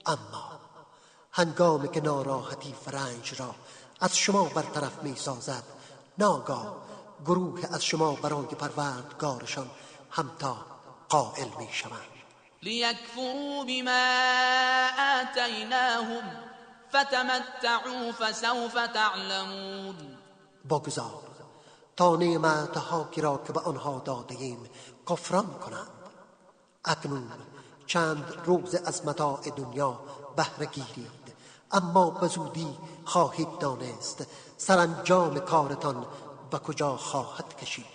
اما هنگام که ناراحتی و رنج را از شما برطرف می سازد، ناگاه گروه از شما برای پروردگارشان همتا قائل می شوند. لیکفروا بما آتیناهم فتمتعوا فسوف تعلمون. بگذار تا نعمت‌هایی را که به آنها داده ایم کفران کنند. اکنون چند روز از متاع دنیا بهره گیرید، اما به زودی خواهید دانست سرانجام کارتان به کجا خواهد کشید.